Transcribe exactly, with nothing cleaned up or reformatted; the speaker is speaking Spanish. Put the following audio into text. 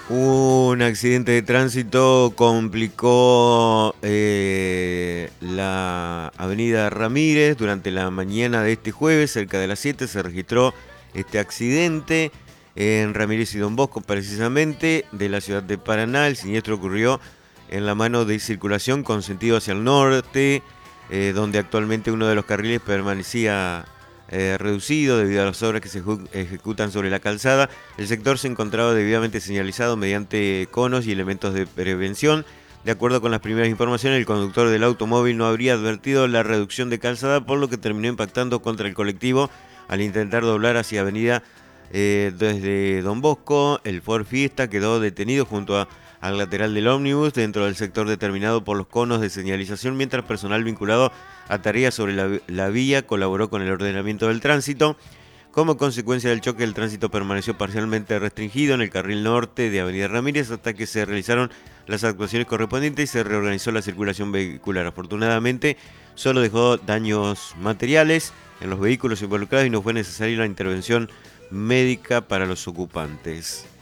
Un accidente de tránsito complicó eh, la avenida Ramírez durante la mañana de este jueves, cerca de las siete se registró este accidente en Ramírez y Don Bosco, precisamente de la ciudad de Paraná. El siniestro ocurrió en la mano de circulación con sentido hacia el norte, eh, donde actualmente uno de los carriles permanecía Eh, reducido debido a las obras que se ejecutan sobre la calzada. El sector se encontraba debidamente señalizado mediante conos y elementos de prevención. De acuerdo con las primeras informaciones, el conductor del automóvil no habría advertido la reducción de calzada, por lo que terminó impactando contra el colectivo al intentar doblar hacia avenida eh, desde Don Bosco. El Ford Fiesta quedó detenido junto a al lateral del ómnibus dentro del sector determinado por los conos de señalización, mientras personal vinculado a tareas sobre la, la vía colaboró con el ordenamiento del tránsito. Como consecuencia del choque, el tránsito permaneció parcialmente restringido en el carril norte de Avenida Ramírez hasta que se realizaron las actuaciones correspondientes y se reorganizó la circulación vehicular. Afortunadamente, solo dejó daños materiales en los vehículos involucrados y no fue necesaria la intervención médica para los ocupantes.